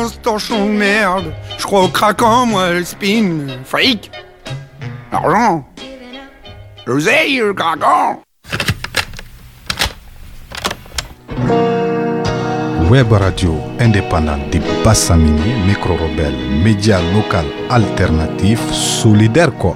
dans ce torchon de merde. Je crois au craquant, moi, le spin, le fric, l'argent, l'oseille, le craquant. Web radio indépendante de Bassamini, micro-rebelle, média local alternatif, solidaire quoi.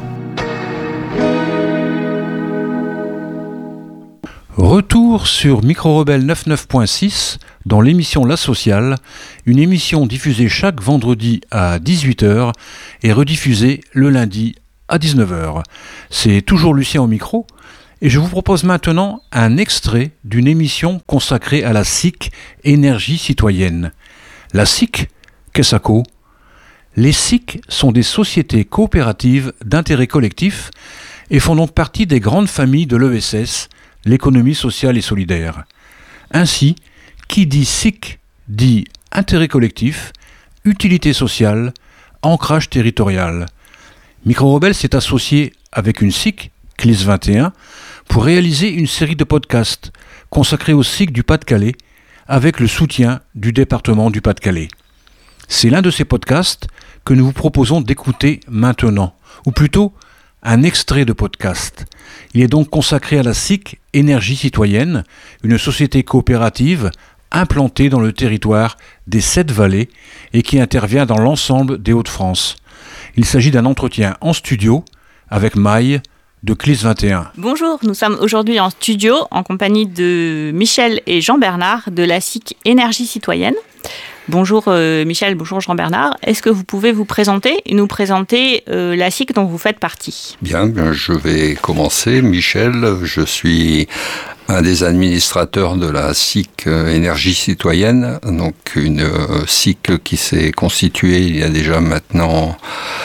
Retour sur Micro-Rebelle 99.6 dans l'émission La Sociale, une émission diffusée chaque vendredi à 18h et rediffusée le lundi à 19h. C'est toujours Lucien au micro et je vous propose maintenant un extrait d'une émission consacrée à la SIC Énergie Citoyenne. La SIC, qu'est-ce que ça? Les SIC sont des sociétés coopératives d'intérêt collectif et font donc partie des grandes familles de l'ESS, l'économie sociale et solidaire. Ainsi, qui dit SIC dit intérêt collectif, utilité sociale, ancrage territorial. Micro-Rebelle s'est associé avec une SIC, CLIS 21, pour réaliser une série de podcasts consacrés aux SIC du Pas-de-Calais avec le soutien du département du Pas-de-Calais. C'est l'un de ces podcasts que nous vous proposons d'écouter maintenant, ou plutôt un extrait de podcast. Il est donc consacré à la SIC Énergie Citoyenne, une société coopérative implantée dans le territoire des 7 vallées et qui intervient dans l'ensemble des Hauts-de-France. Il s'agit d'un entretien en studio avec Maï de CLIS 21. Bonjour, nous sommes aujourd'hui en studio en compagnie de Michel et Jean-Bernard de la SIC Énergie Citoyenne. Bonjour Michel, bonjour Jean-Bernard. Est-ce que vous pouvez vous présenter et nous présenter la SIC dont vous faites partie ? Bien, je vais commencer. Michel, je suis un des administrateurs de la SIC Énergie Citoyenne, donc une SIC qui s'est constituée il y a déjà maintenant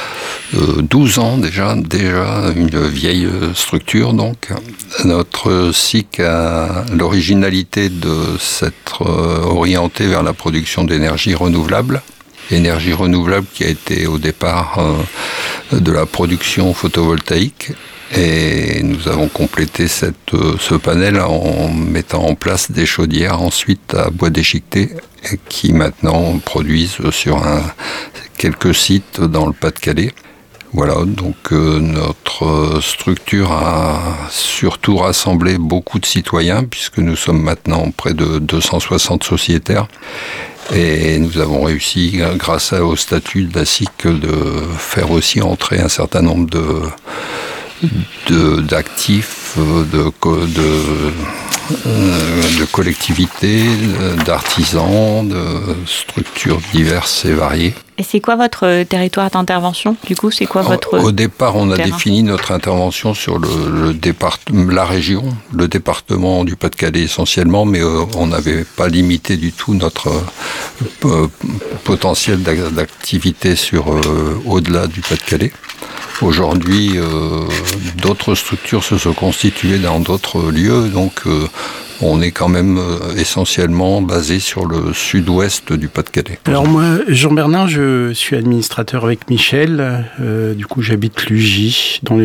12 ans déjà une vieille structure donc. Notre SIC a l'originalité de s'être orienté vers la production d'énergie renouvelable. Énergie renouvelable qui a été au départ de la production photovoltaïque. Et nous avons complété ce panel en mettant en place des chaudières ensuite à bois déchiqueté qui maintenant produisent sur quelques sites dans le Pas-de-Calais. Voilà, donc notre structure a surtout rassemblé beaucoup de citoyens puisque nous sommes maintenant près de 260 sociétaires et nous avons réussi, grâce au statut de la SIC, de faire aussi entrer un certain nombre d'actifs, de collectivités, d'artisans, de structures diverses et variées. Et c'est quoi votre territoire d'intervention ? Du coup, c'est quoi votre Au départ, on a terrain ? défini notre intervention sur la région, le département du Pas-de-Calais essentiellement, mais on n'avait pas limité du tout notre potentiel d'activité sur au-delà du Pas-de-Calais. Aujourd'hui, d'autres structures se sont constituées dans d'autres lieux, donc on est quand même essentiellement basé sur le sud-ouest du Pas-de-Calais. Alors moi, Jean-Bernard, je suis administrateur avec Michel. Du coup, j'habite Lugy, dans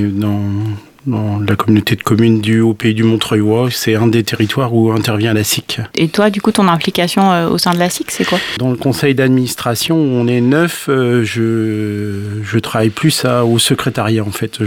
la communauté de communes du Haut-Pays du Montreuil. C'est un des territoires où intervient la SIC. Et toi, du coup, ton implication au sein de la SIC, c'est quoi ? Dans le conseil d'administration, où on est 9, je travaille plus au secrétariat, en fait.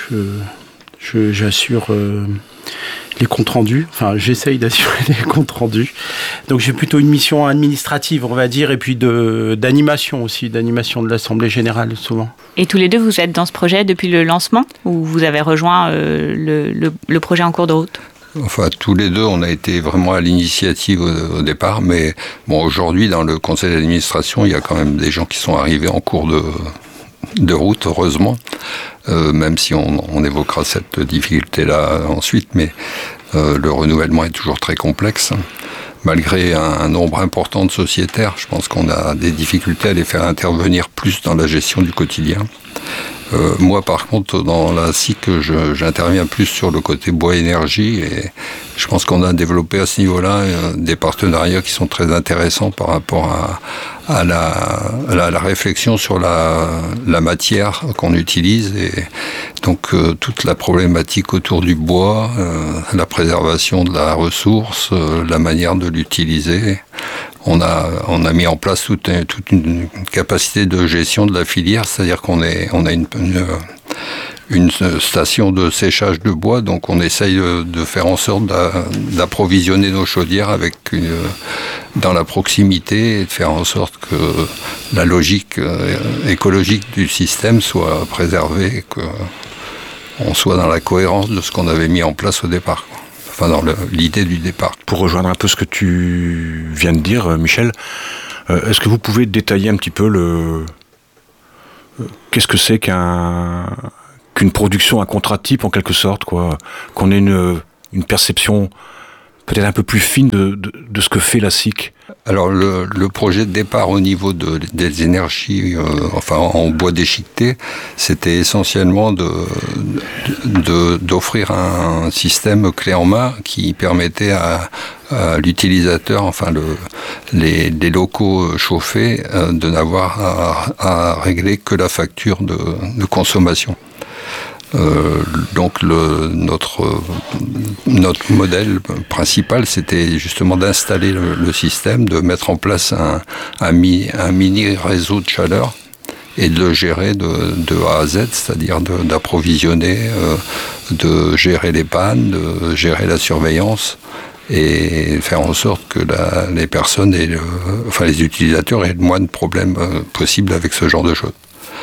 J'assure les comptes rendus. Enfin, j'essaye d'assurer les comptes rendus. Donc, j'ai plutôt une mission administrative, on va dire, et puis d'animation aussi, d'animation de l'Assemblée générale, souvent. Et tous les deux, vous êtes dans ce projet depuis le lancement ou vous avez rejoint le projet en cours de route ? Enfin, tous les deux, on a été vraiment à l'initiative au départ, mais bon, aujourd'hui, dans le conseil d'administration, il y a quand même des gens qui sont arrivés en cours de route, heureusement, même si on évoquera cette difficulté-là ensuite, mais le renouvellement est toujours très complexe. Malgré un nombre important de sociétaires, je pense qu'on a des difficultés à les faire intervenir plus dans la gestion du quotidien. Moi, par contre, dans la SIC, j'interviens plus sur le côté bois-énergie et je pense qu'on a développé à ce niveau-là des partenariats qui sont très intéressants par rapport à la réflexion sur la matière qu'on utilise et donc toute la problématique autour du bois, la préservation de la ressource, la manière de l'utiliser. on a mis en place toute une capacité de gestion de la filière, c'est-à-dire qu'on a une station de séchage de bois, donc on essaye de faire en sorte d'approvisionner nos chaudières dans la proximité et de faire en sorte que la logique écologique du système soit préservée et qu'on soit dans la cohérence de ce qu'on avait mis en place au départ. Enfin, dans l'idée du départ. Pour rejoindre un peu ce que tu viens de dire, Michel, est-ce que vous pouvez détailler un petit peu qu'est-ce que c'est qu'une production, un contrat type en quelque sorte, quoi, qu'on ait une perception peut-être un peu plus fine de ce que fait la SIC? Alors le projet de départ au niveau des énergies, en bois déchiqueté, c'était essentiellement d'offrir un système clé en main qui permettait à l'utilisateur, les locaux chauffés, de n'avoir à régler que la facture de consommation. Donc notre modèle principal, c'était justement d'installer le système, de mettre en place un mini réseau de chaleur et de le gérer de A à Z, c'est-à-dire d'approvisionner, de gérer les pannes, de gérer la surveillance et faire en sorte que les personnes les utilisateurs aient le moins de problèmes possible avec ce genre de choses.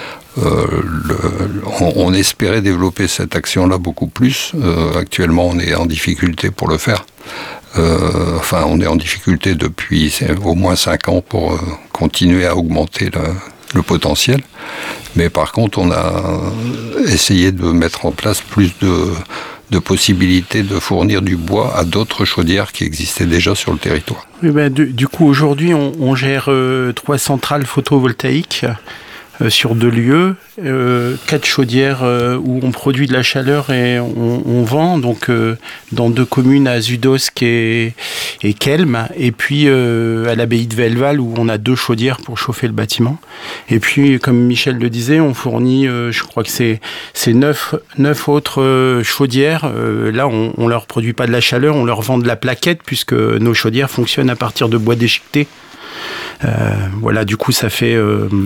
On espérait développer cette action-là beaucoup plus. Actuellement, on est en difficulté pour le faire. On est en difficulté depuis au moins 5 ans pour continuer à augmenter le potentiel. Mais par contre, on a essayé de mettre en place plus de possibilités de fournir du bois à d'autres chaudières qui existaient déjà sur le territoire. Oui, du coup, aujourd'hui, on gère 3 centrales photovoltaïques sur 2 lieux, 4 chaudières où on produit de la chaleur et on vend, donc dans 2 communes, à Zudosk et Kelm, et puis à l'abbaye de Velleval où on a 2 chaudières pour chauffer le bâtiment. Et puis, comme Michel le disait, on fournit, je crois que c'est 9 autres chaudières. Là, on leur produit pas de la chaleur, on leur vend de la plaquette puisque nos chaudières fonctionnent à partir de bois déchiqueté. Du coup, ça fait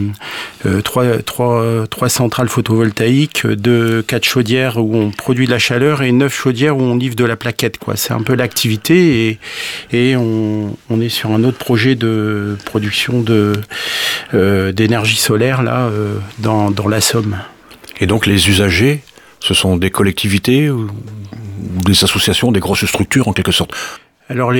3 centrales photovoltaïques, 4 chaudières où on produit de la chaleur et 9 chaudières où on livre de la plaquette, quoi. C'est un peu l'activité et on est sur un autre projet de production d'énergie solaire là dans la Somme. Et donc les usagers, ce sont des collectivités ou des associations, des grosses structures en quelque sorte? Alors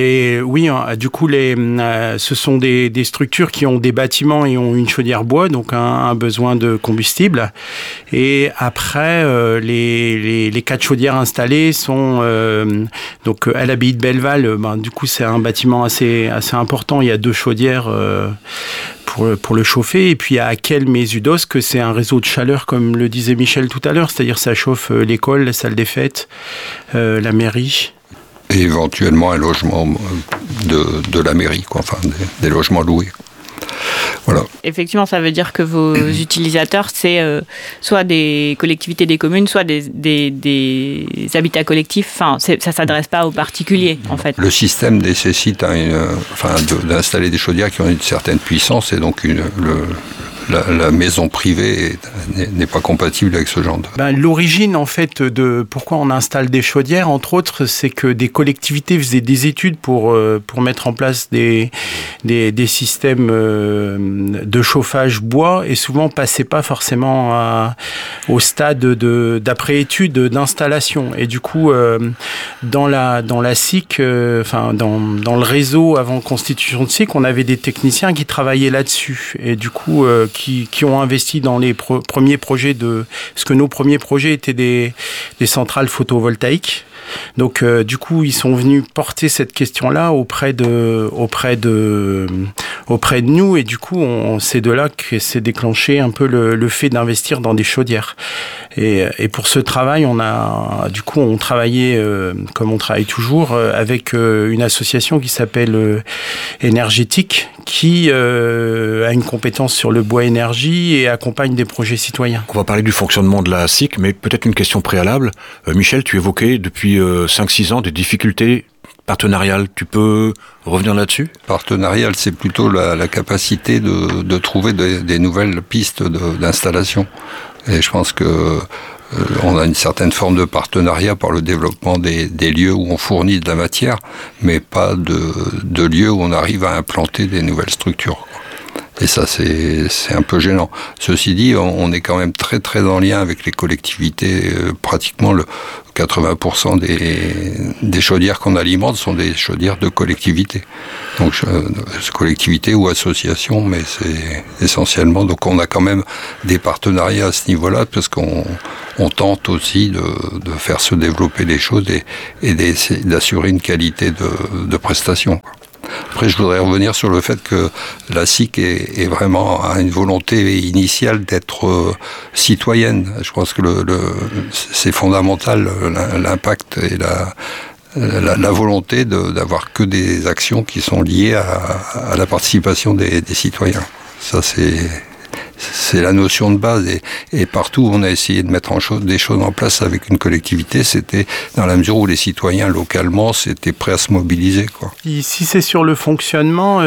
ce sont des structures qui ont des bâtiments et ont une chaudière bois, donc un besoin de combustible. Et après, les 4 chaudières installées sont donc à l'abbaye de Belleval. Du coup, c'est un bâtiment assez important. Il y a 2 chaudières pour le chauffer. Et puis à Kelm et Zudosk, c'est un réseau de chaleur, comme le disait Michel tout à l'heure, c'est-à-dire ça chauffe l'école, la salle des fêtes, la mairie. Et éventuellement un logement de la mairie, des logements loués. Voilà. Effectivement, ça veut dire que vos utilisateurs, c'est soit des collectivités des communes, soit des habitats collectifs. Ça ne s'adresse pas aux particuliers, en fait. Le système nécessite d'installer des chaudières qui ont une certaine puissance et donc la maison privée n'est pas compatible avec ce genre de... L'origine, en fait, de pourquoi on installe des chaudières, entre autres, c'est que des collectivités faisaient des études pour mettre en place des systèmes de chauffage bois et souvent passaient pas forcément au stade d'après-étude d'installation. Et du coup, dans la SIC, dans le réseau avant constitution de SIC, on avait des techniciens qui travaillaient là-dessus. Et du coup, qui ont investi dans les premiers projets parce que nos premiers projets étaient des centrales photovoltaïques. Donc du coup, ils sont venus porter cette question-là auprès de nous et du coup, c'est de là que s'est déclenché un peu le fait d'investir dans des chaudières. Et pour ce travail, on travaillait comme on travaille toujours avec une association qui s'appelle Énergétique, qui a une compétence sur le bois énergie et accompagne des projets citoyens. On va parler du fonctionnement de la SIC, mais peut-être une question préalable. Michel, tu évoquais depuis 5-6 ans des difficultés partenariale. Tu peux revenir là-dessus ? Partenariale, c'est plutôt la capacité de trouver des nouvelles pistes d'installation. Et je pense que on a une certaine forme de partenariat par le développement des lieux où on fournit de la matière, mais pas de lieux où on arrive à implanter des nouvelles structures. Et ça, c'est un peu gênant. Ceci dit, on est quand même très très en lien avec les collectivités. Pratiquement 80% des chaudières qu'on alimente sont des chaudières de collectivités. Donc collectivités ou associations, mais c'est essentiellement. Donc on a quand même des partenariats à ce niveau-là, parce qu'on tente aussi de faire se développer les choses et d'assurer une qualité de prestation. Après, je voudrais revenir sur le fait que la SIC est vraiment a une volonté initiale d'être citoyenne. Je pense que c'est fondamental, l'impact et la volonté d'avoir que des actions qui sont liées à la participation des citoyens. Ça, c'est la notion de base, et partout où on a essayé de mettre des choses en place avec une collectivité, c'était dans la mesure où les citoyens localement s'étaient prêts à se mobiliser, quoi. Si c'est sur le fonctionnement,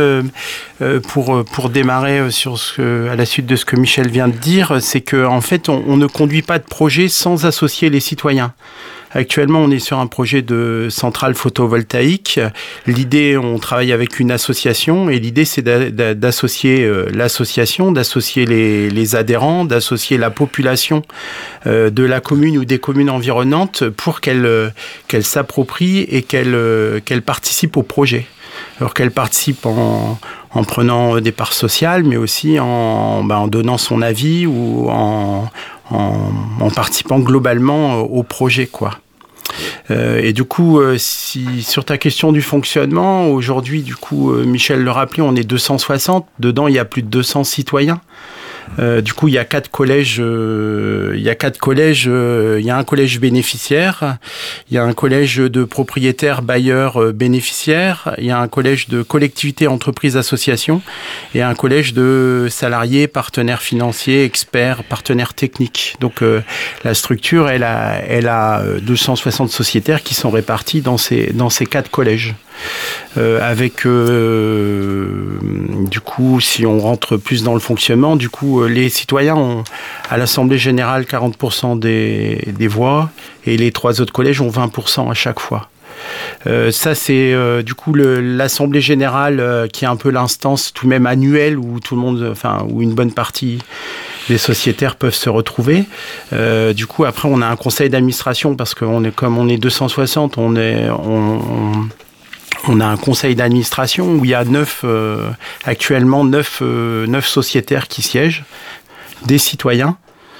pour démarrer à la suite de ce que Michel vient de dire, c'est que en fait on ne conduit pas de projet sans associer les citoyens. Actuellement, on est sur un projet de centrale photovoltaïque. L'idée, on travaille avec une association, et l'idée, c'est d'associer l'association, d'associer les adhérents, d'associer la population de la commune ou des communes environnantes pour qu'elle s'approprie et qu'elle participe au projet. Alors qu'elle participe en prenant des parts sociales, mais aussi en donnant son avis ou en participant globalement au projet, quoi. Et du coup, sur ta question du fonctionnement, aujourd'hui, du coup, Michel le rappelait, on est 260. Dedans, il y a plus de 200 citoyens. Du coup, il y a 4 collèges. Il y a un collège bénéficiaire. Il y a un collège de propriétaires, bailleurs, bénéficiaires. Il y a un collège de collectivités, entreprises, associations. Et un collège de salariés, partenaires financiers, experts, partenaires techniques. Donc, la structure, elle a 260 sociétaires qui sont répartis dans ces 4 collèges. Avec du coup, si on rentre plus dans le fonctionnement, du coup, les citoyens ont à l'Assemblée générale 40% des voix, et les 3 autres collèges ont 20% à chaque fois. Ça, c'est du coup l'Assemblée générale qui est un peu l'instance tout de même annuelle où tout le monde, où une bonne partie des sociétaires peuvent se retrouver. Du coup, après, on a un conseil d'administration, parce que comme on est 260, on a un conseil d'administration où il y a actuellement 9 sociétaires qui siègent, des citoyens,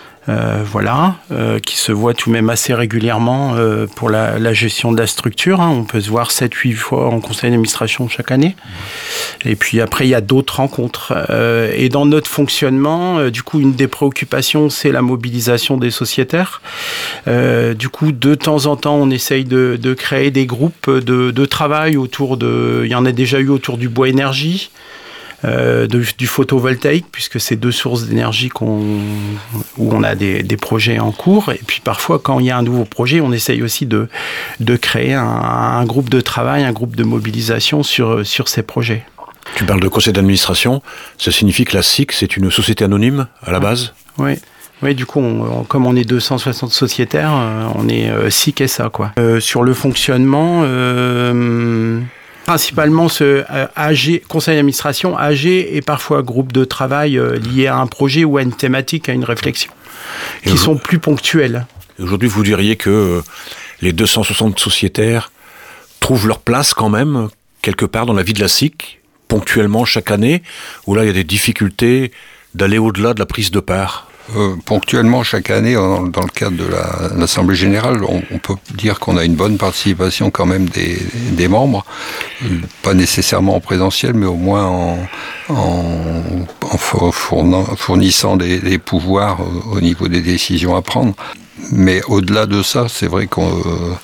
qui se voient tout de même assez régulièrement pour la gestion de la structure. On peut se voir 7-8 fois en conseil d'administration chaque année. Et puis après, il y a d'autres rencontres. Et dans notre fonctionnement, du coup, une des préoccupations, c'est la mobilisation des sociétaires. Du coup, de temps en temps, on essaye de créer des groupes de travail autour il y en a déjà eu autour du bois énergie, du photovoltaïque, puisque c'est 2 sources d'énergie où on a des projets en cours. Et puis parfois, quand il y a un nouveau projet, on essaye aussi de créer un groupe de travail, un groupe de mobilisation sur ces projets. Tu parles de conseil d'administration, ça signifie que la SIC, c'est une société anonyme à la base ? Oui. Oui, du coup, comme on est 260 sociétaires, on est SIC SA, quoi. Sur le fonctionnement, principalement ce AG, conseil d'administration, AG, et parfois groupe de travail lié à un projet ou à une thématique, à une réflexion, qui sont plus ponctuels. Aujourd'hui, vous diriez que les 260 sociétaires trouvent leur place quand même, quelque part dans la vie de la SIC, ponctuellement chaque année, où là, il y a des difficultés d'aller au-delà de la prise de part ? Ponctuellement, chaque année, dans le cadre de l'Assemblée générale, on peut dire qu'on a une bonne participation quand même des membres, pas nécessairement en présentiel, mais au moins en fournissant des pouvoirs au niveau des décisions à prendre. Mais au-delà de ça, c'est vrai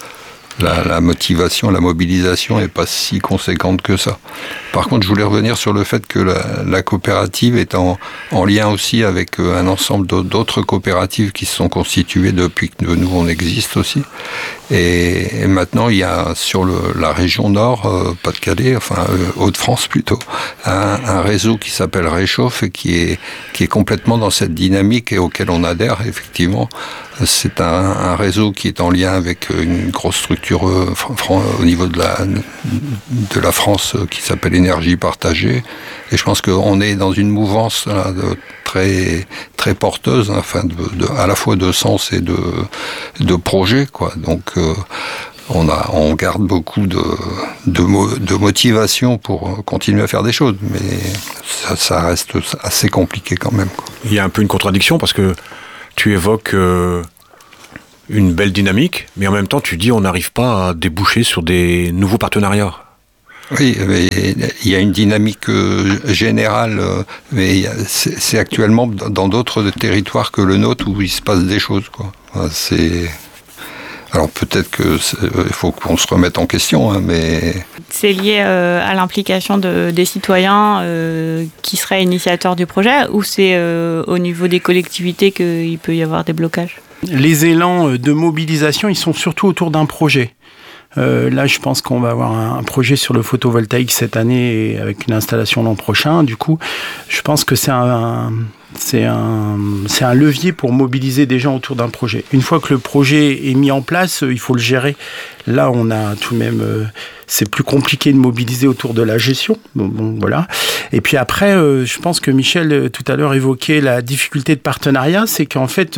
la motivation, la mobilisation n'est pas si conséquente que ça. Par contre, je voulais revenir sur le fait que la coopérative est en lien aussi avec un ensemble d'autres coopératives qui se sont constituées depuis que nous, on existe aussi. Et maintenant, il y a sur la région Nord, Pas-de-Calais, enfin Hauts-de-France plutôt, un réseau qui s'appelle Réchauffe et qui est complètement dans cette dynamique et auquel on adhère, effectivement. C'est un réseau qui est en lien avec une grosse structure au niveau de la France qui s'appelle Énergie Partagée. Et je pense qu'on est dans une mouvance là, très, très porteuse, enfin, à la fois de sens et de projets, quoi. Donc, on garde beaucoup de motivation pour continuer à faire des choses, mais ça reste assez compliqué quand même, quoi. Il y a un peu une contradiction parce que tu évoques une belle dynamique, mais en même temps tu dis on n'arrive pas à déboucher sur des nouveaux partenariats. Oui, mais il y a une dynamique générale, mais c'est actuellement dans d'autres territoires que le nôtre où il se passe des choses, quoi. Alors peut-être qu'il faut qu'on se remette en question, hein, mais... C'est lié à l'implication des citoyens qui seraient initiateurs du projet, ou c'est au niveau des collectivités qu'il peut y avoir des blocages ? Les élans de mobilisation, ils sont surtout autour d'un projet. Là, je pense qu'on va avoir un projet sur le photovoltaïque cette année et avec une installation l'an prochain. Du coup, je pense que c'est un levier pour mobiliser des gens autour d'un projet. Une fois que le projet est mis en place, il faut le gérer. Là, on a tout de même... c'est plus compliqué de mobiliser autour de la gestion. Bon, voilà. Et puis après, je pense que Michel, tout à l'heure, évoquait la difficulté de partenariat. C'est qu'en fait...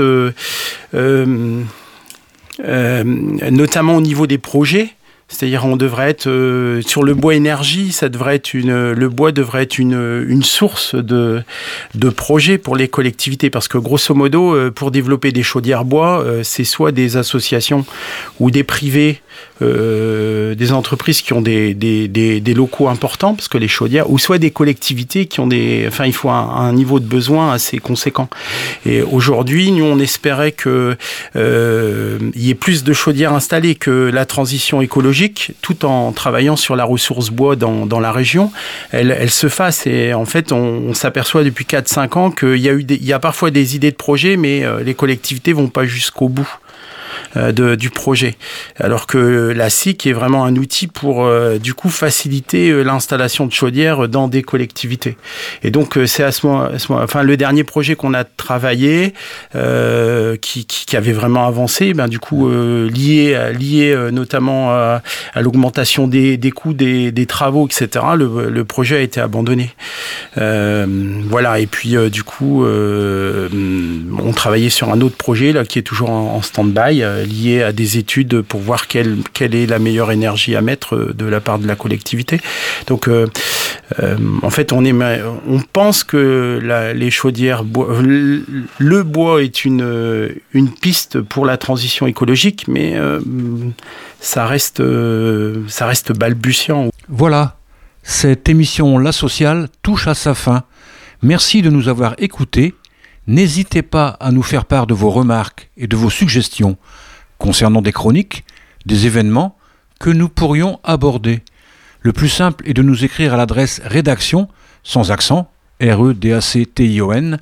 notamment au niveau des projets, c'est-à-dire on devrait être sur le bois énergie, le bois devrait être une source de projets pour les collectivités, parce que grosso modo, pour développer des chaudières bois, c'est soit des associations ou des privés, des entreprises qui ont des locaux importants, parce que les chaudières, ou soit des collectivités qui ont il faut un niveau de besoin assez conséquent. Et aujourd'hui, nous on espérait que y ait plus de chaudières installées, que la transition écologique, tout en travaillant sur la ressource bois dans la région, elle se fasse. Et en fait, on s'aperçoit depuis 4-5 ans qu'il y a parfois des idées de projet, mais les collectivités vont pas jusqu'au bout du projet. Alors que la SIC est vraiment un outil pour du coup faciliter l'installation de chaudières dans des collectivités. Et donc c'est à ce moment, le dernier projet qu'on a travaillé qui avait vraiment avancé, du coup lié notamment à l'augmentation des coûts des travaux, etc. Le projet a été abandonné. Voilà. Et puis du coup on travaillait sur un autre projet là qui est toujours en stand-by, lié à des études pour voir quelle est la meilleure énergie à mettre de la part de la collectivité. Donc, en fait, on pense que les chaudières bois, le bois est une piste pour la transition écologique, mais ça reste balbutiant. Voilà, cette émission La Sociale touche à sa fin. Merci de nous avoir écoutés. N'hésitez pas à nous faire part de vos remarques et de vos suggestions concernant des chroniques, des événements que nous pourrions aborder. Le plus simple est de nous écrire à l'adresse rédaction, sans accent, redaction,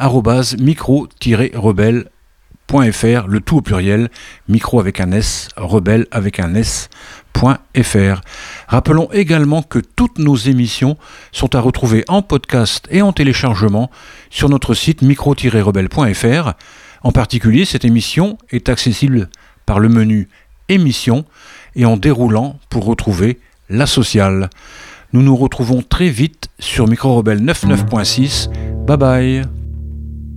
@micro-rebelle.fr, le tout au pluriel, micro avec un S, rebelle avec un S.fr. Rappelons également que toutes nos émissions sont à retrouver en podcast et en téléchargement sur notre site micro-rebelle.fr. En particulier, cette émission est accessible par le menu émission et en déroulant pour retrouver La Sociale. Nous nous retrouvons très vite sur Micro Rebelle 99.6. Bye bye.